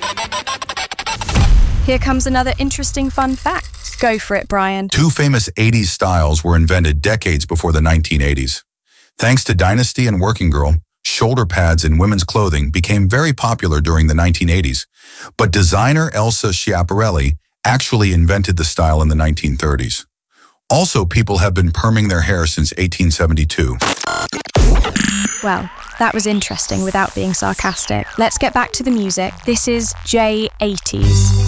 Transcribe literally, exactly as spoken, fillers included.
Here comes another interesting fun fact. Go for it, Brian. Two famous eighties styles were invented decades before the nineteen eighties. Thanks to Dynasty and Working Girl, shoulder pads in women's clothing became very popular during the nineteen eighties. But designer Elsa Schiaparelli actually invented the style in the nineteen thirties. Also, people have been perming their hair since eighteen seventy-two. Well, that was interesting without being sarcastic. Let's get back to the music. This is J eighties.